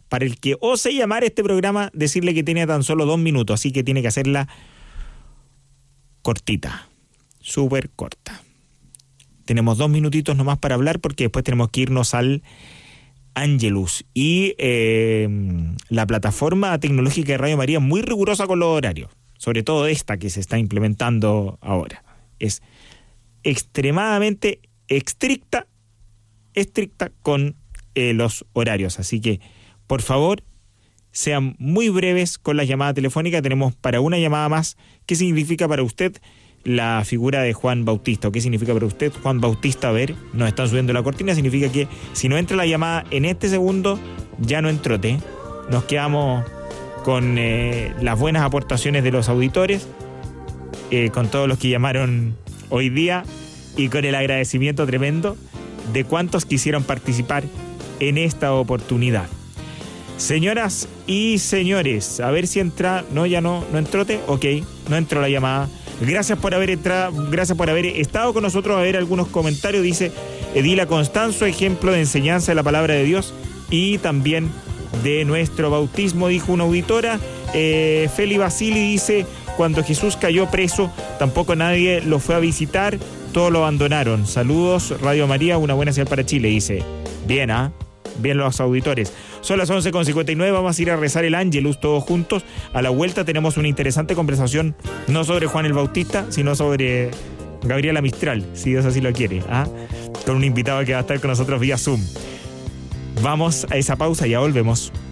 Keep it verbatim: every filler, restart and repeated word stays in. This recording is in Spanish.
para el que ose llamar a este programa, decirle que tiene tan solo dos minutos, así que tiene que hacerla cortita, súper corta. Tenemos dos minutitos nomás para hablar porque después tenemos que irnos al Ángelus. Y eh, la plataforma tecnológica de Radio María es muy rigurosa con los horarios, sobre todo esta que se está implementando ahora. Es extremadamente estricta, estricta con eh, los horarios. Así que, por favor, sean muy breves con las llamadas telefónicas. Tenemos para una llamada más. ¿Qué significa para usted la figura de Juan Bautista? ¿O qué significa para usted Juan Bautista? A ver, nos están subiendo la cortina. Significa que si no entra la llamada en este segundo, ya no entró. ¿te? Nos quedamos con eh, las buenas aportaciones de los auditores, eh, con todos los que llamaron hoy día y con el agradecimiento tremendo de cuantos quisieron participar en esta oportunidad. Señoras y señores, a ver si entra. No, ya no, no entró. ¿te? Ok, no entró la llamada. Gracias por haber entrado, gracias por haber estado con nosotros. A ver algunos comentarios. Dice Edila Constanzo, ejemplo de enseñanza de la palabra de Dios y también de nuestro bautismo, dijo una auditora. Eh, Feli Basili dice, cuando Jesús cayó preso, tampoco nadie lo fue a visitar, todos lo abandonaron. Saludos, Radio María, una buena señal para Chile, dice. Bien, ¿ah? ¿eh? Bien los auditores. Son las once con cincuenta y nueve, vamos a ir a rezar el Ángelus todos juntos. A la vuelta tenemos una interesante conversación, no sobre Juan el Bautista, sino sobre Gabriela Mistral, si Dios así lo quiere, ¿ah? Con un invitado que va a estar con nosotros vía Zoom. Vamos a esa pausa y ya volvemos.